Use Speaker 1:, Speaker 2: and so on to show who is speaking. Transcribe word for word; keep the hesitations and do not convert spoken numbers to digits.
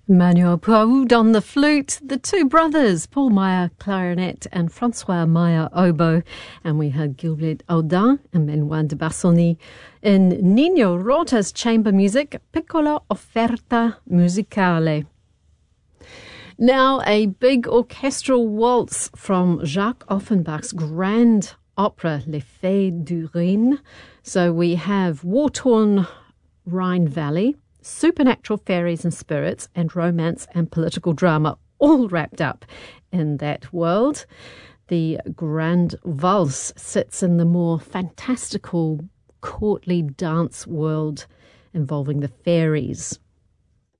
Speaker 1: Manuel Puaoud on the flute, the two brothers, Paul Meyer clarinet and François Meyer oboe, and we heard Gilbert Audin and Benoît de Bassoni in Nino Rota's chamber music, Piccola Offerta Musicale. Now a big orchestral waltz from Jacques Offenbach's grand opera Les Fées du Rhin. So we have war-torn Rhine Valley, supernatural fairies and spirits, and romance and political drama all wrapped up in that world. The Grand Valse sits in the more fantastical, courtly dance world involving the fairies.